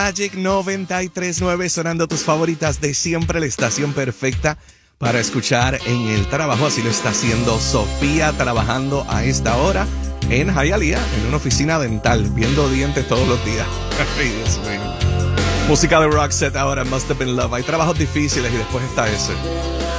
Magic 93.9 sonando tus favoritas de siempre, la estación perfecta para escuchar en el trabajo. Así lo está haciendo Sofía, trabajando a esta hora en Hialeah, en una oficina dental, viendo dientes todos los días. Ay, Dios mío. Música de Roxette ahora, Must Have Been Love. Hay trabajos difíciles y después está ese.